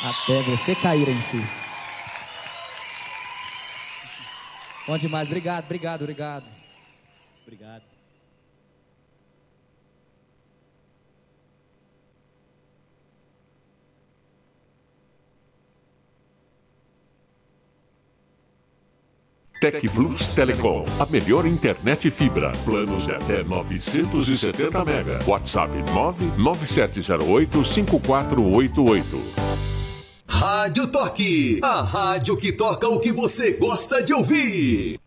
Até você cair em si. Bom demais, obrigado. Obrigado. TecBlus Telecom, a melhor internet fibra. Planos de até 970 mega. WhatsApp 997085488. Rádio Toque, a rádio que toca o que você gosta de ouvir.